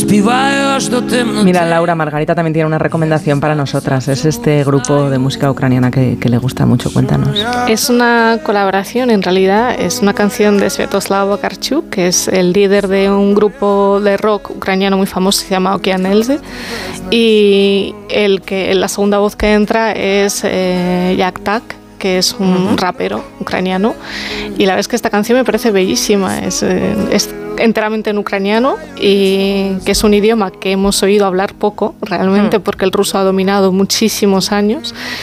Mira, Laura, Margarita también tiene una recomendación para nosotras. Es este grupo de música ucraniana que le gusta mucho. Cuéntanos. Es una colaboración, en realidad. Es una canción de Sviatoslav Vakarchuk, que es el líder de un grupo de rock ucraniano muy famoso que se llama Okean Elzy. Y la segunda voz que entra es Yaktak, que es un rapero ucraniano, y la verdad es que esta canción me parece bellísima, es enteramente en ucraniano, y que es un idioma que hemos oído hablar poco realmente, porque el ruso ha dominado muchísimos años,